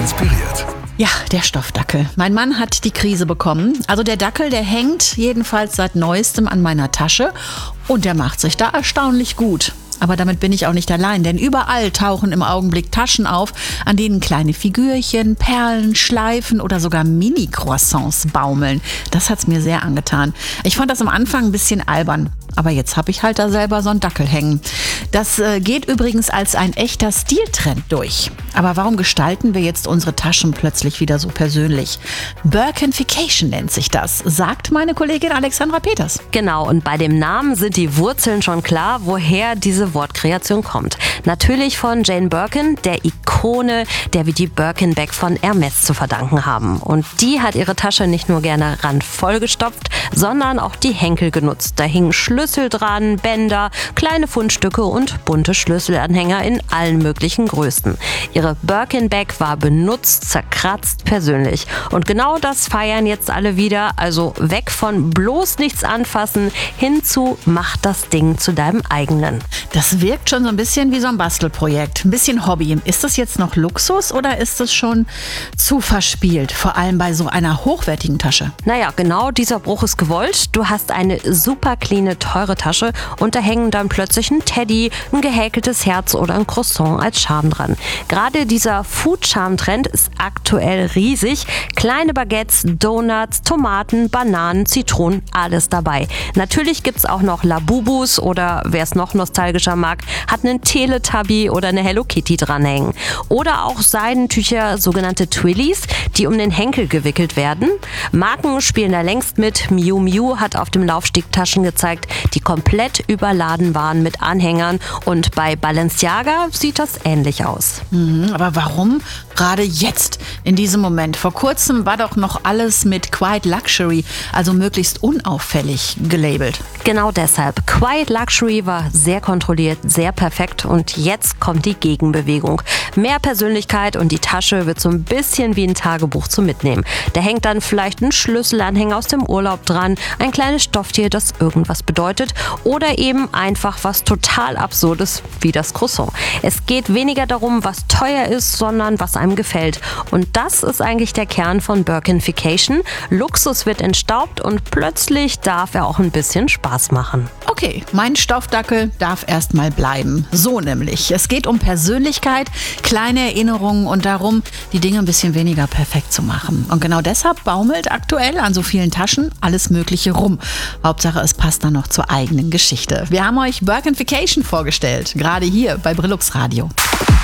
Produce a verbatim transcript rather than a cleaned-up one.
inspiriert. Ja, der Stoffdackel. Mein Mann hat die Krise bekommen. Also der Dackel, der hängt jedenfalls seit neuestem an meiner Tasche und der macht sich da erstaunlich gut. Aber damit bin ich auch nicht allein, denn überall tauchen im Augenblick Taschen auf, an denen kleine Figürchen, Perlen, Schleifen oder sogar Mini-Croissants baumeln. Das hat's mir sehr angetan. Ich fand das am Anfang ein bisschen albern. Aber jetzt habe ich halt da selber so einen Dackel hängen. Das äh, geht übrigens als ein echter Stiltrend durch. Aber warum gestalten wir jetzt unsere Taschen plötzlich wieder so persönlich? Birkinification nennt sich das, sagt meine Kollegin Alexandra Peters. Genau, und bei dem Namen sind die Wurzeln schon klar, woher diese Wortkreation kommt. Natürlich von Jane Birkin, der Ikone, der wir die Birkin-Bag von Hermes zu verdanken haben. Und die hat ihre Tasche nicht nur gerne randvoll gestopft, sondern auch die Henkel genutzt. Da hingen Schlüssel dran, Bänder, kleine Fundstücke und bunte Schlüsselanhänger in allen möglichen Größen. Ihre Birkin-Bag war benutzt, zerkratzt, persönlich. Und genau das feiern jetzt alle wieder. Also weg von bloß nichts anfassen, hin zu mach das Ding zu deinem eigenen. Das wirkt schon so ein bisschen wie so ein Bastelprojekt, ein bisschen Hobby. Ist das jetzt noch Luxus oder ist das schon zu verspielt? Vor allem bei so einer hochwertigen Tasche. Naja, genau dieser Bruch ist gewollt. Du hast eine super cleane, teure Tasche und da hängen dann plötzlich ein Teddy, ein gehäkeltes Herz oder ein Croissant als Charme dran. Gerade dieser Food-Charm-Trend ist aktuell riesig. Kleine Baguettes, Donuts, Tomaten, Bananen, Zitronen, alles dabei. Natürlich gibt's auch noch Labubus oder wer es noch nostalgischer mag, hat einen Teletubby oder eine Hello Kitty dranhängen. Oder auch Seidentücher, sogenannte Twillies, die um den Henkel gewickelt werden. Marken spielen da längst mit. Miu Miu hat auf dem Laufsteg Taschen gezeigt, die komplett überladen waren mit Anhängern und bei Balenciaga sieht das ähnlich aus. Mhm, aber warum gerade jetzt, in diesem Moment? Vor kurzem war doch noch alles mit Quiet Luxury, also möglichst unauffällig gelabelt. Genau deshalb. Quiet Luxury war sehr kontrolliert, sehr perfekt und jetzt kommt die Gegenbewegung. Mehr Persönlichkeit und die Tasche wird so ein bisschen wie ein Tagebuch zum Mitnehmen. Da hängt dann vielleicht ein Schlüsselanhänger aus dem Urlaub dran, ein kleines Stofftier, das irgendwas bedeutet oder eben einfach was total Absurdes wie das Croissant. Es geht weniger darum, was teuer ist, sondern was einem gefällt. Und das ist eigentlich der Kern von Birkinification. Luxus wird entstaubt und plötzlich darf er auch ein bisschen Spaß machen. Okay, mein Stoffdackel darf erstmal bleiben. So nämlich. Es geht um Persönlichkeit, kleine Erinnerungen und darum, die Dinge ein bisschen weniger perfekt zu machen. Und genau deshalb baumelt aktuell an so vielen Taschen alles Mögliche rum. Hauptsache, es passt dann noch zur eigenen Geschichte. Wir haben euch Birkinification vorgestellt, gerade hier bei Brillux Radio.